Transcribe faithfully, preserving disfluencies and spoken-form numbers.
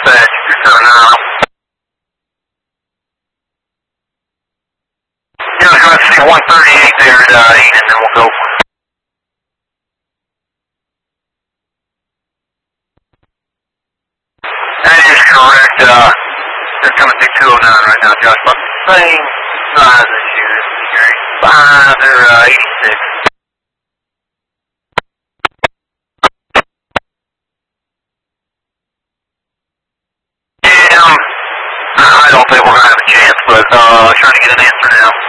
dispatch. Return now. Yeah, I'm going to see one thirty-eight there at uh, eight, and then we'll go. That is correct. Uh, they're coming through two oh nine right now, Josh. About the same size as you. They're eighty-five, they're uh, eighty-six. Yeah, um, I don't think we're going to have a chance, but uh, trying to get an answer now.